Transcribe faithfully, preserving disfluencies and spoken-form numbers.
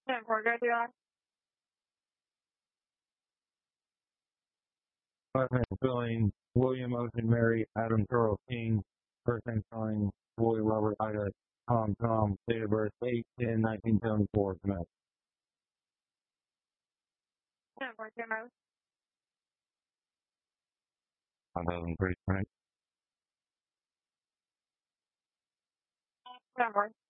Yeah, we're good, yeah. Last name spelling William Ocean Mary Adam Charles King. First name spelling Roy Robert Ida Tom Tom. Date of birth eight ten nineteen seventy four. Connect. Yeah, we're good, yeah. one thousand three. Connect. Yeah, we're